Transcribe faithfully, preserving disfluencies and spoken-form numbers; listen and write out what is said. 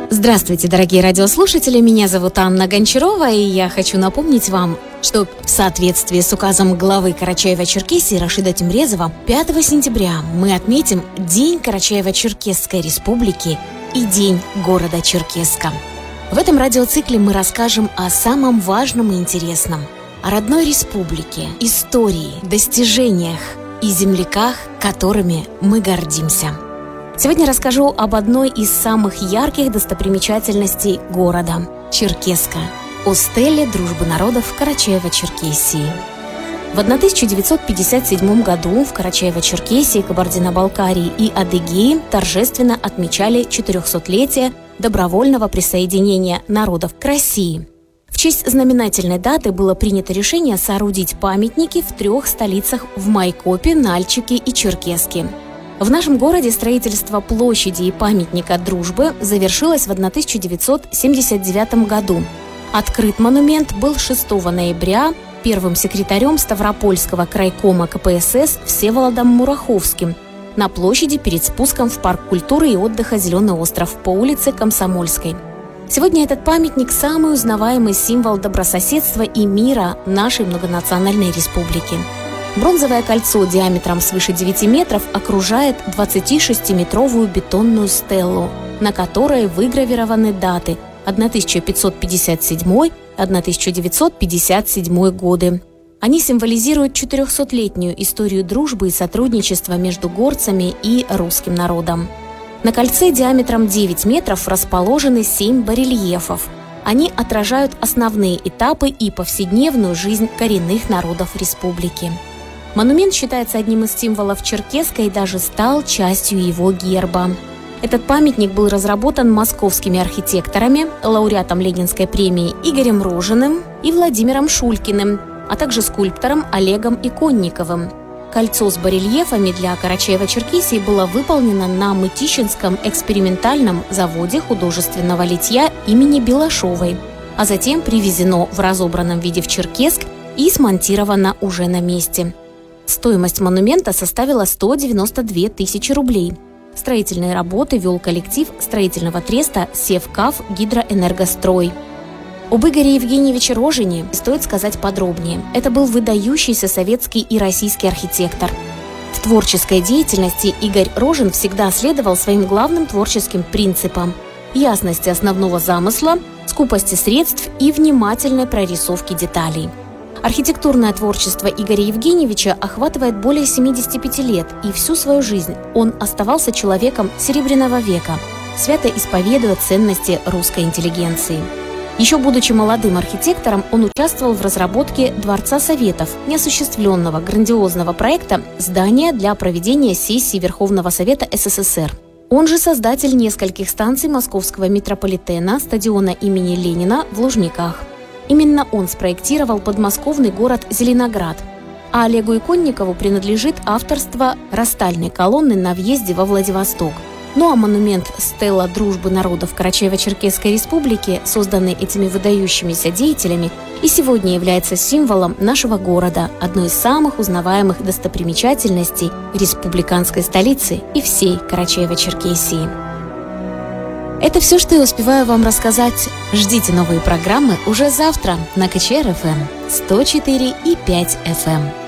Здравствуйте, дорогие радиослушатели, меня зовут Анна Гончарова, и я хочу напомнить вам, что в соответствии с указом главы Карачаево-Черкесии Рашида Тимрезова пятого сентября мы отметим День Карачаево-Черкесской Республики и День города Черкесска. В этом радиоцикле мы расскажем о самом важном и интересном, о родной республике, истории, достижениях и земляках, которыми мы гордимся. Сегодня расскажу об одной из самых ярких достопримечательностей города – Черкесска, о стеле дружбы народов Карачаево-Черкесии. В тысяча девятьсот пятьдесят седьмом году в Карачаево-Черкесии, Кабардино-Балкарии и Адыгее торжественно отмечали четырехсотлетие добровольного присоединения народов к России. В честь знаменательной даты было принято решение соорудить памятники в трех столицах – в Майкопе, Нальчике и Черкесске. В нашем городе строительство площади и памятника дружбы завершилось в тысяча девятьсот семьдесят девятом году. Открыт монумент был шестого ноября первым секретарем Ставропольского крайкома ка пэ эс эс Всеволодом Мураховским на площади перед спуском в парк культуры и отдыха «Зеленый остров» по улице Комсомольской. Сегодня этот памятник – самый узнаваемый символ добрососедства и мира нашей многонациональной республики. Бронзовое кольцо диаметром свыше девяти метров окружает двадцатишестиметровую бетонную стелу, на которой выгравированы даты тысяча пятьсот пятьдесят седьмой — тысяча девятьсот пятьдесят седьмой годы. Они символизируют четырехсотлетнюю историю дружбы и сотрудничества между горцами и русским народом. На кольце диаметром девять метров расположены семь барельефов. Они отражают основные этапы и повседневную жизнь коренных народов республики. Монумент считается одним из символов Черкесска и даже стал частью его герба. Этот памятник был разработан московскими архитекторами, лауреатом Ленинской премии Игорем Рожиным и Владимиром Шулькиным, а также скульптором Олегом Иконниковым. Кольцо с барельефами для Карачаево-Черкесии было выполнено на Мытищинском экспериментальном заводе художественного литья имени Белашовой, а затем привезено в разобранном виде в Черкесск и смонтировано уже на месте. Стоимость монумента составила сто девяносто две тысячи рублей. Строительные работы вел коллектив строительного треста «Севкав Гидроэнергострой». Об Игоре Евгеньевиче Рожине стоит сказать подробнее. Это был выдающийся советский и российский архитектор. В творческой деятельности Игорь Рожин всегда следовал своим главным творческим принципам – ясности основного замысла, скупости средств и внимательной прорисовки деталей. Архитектурное творчество Игоря Евгеньевича охватывает более семидесяти пяти лет, и всю свою жизнь он оставался человеком Серебряного века, свято исповедуя ценности русской интеллигенции. Еще будучи молодым архитектором, он участвовал в разработке Дворца Советов, неосуществленного грандиозного проекта здания для проведения сессии Верховного Совета эс эс эс эр. Он же создатель нескольких станций московского метрополитена, стадиона имени Ленина в Лужниках. Именно он спроектировал подмосковный город Зеленоград, а Олегу Иконникову принадлежит авторство Ростальной колонны на въезде во Владивосток. Ну а монумент «Стела дружбы народов Карачаево-Черкесской Республики», созданный этими выдающимися деятелями, и сегодня является символом нашего города, одной из самых узнаваемых достопримечательностей республиканской столицы и всей Карачаево-Черкесии. Это все, что я успеваю вам рассказать. Ждите новые программы уже завтра на ка че эр эф эм сто четыре и пять эф эм.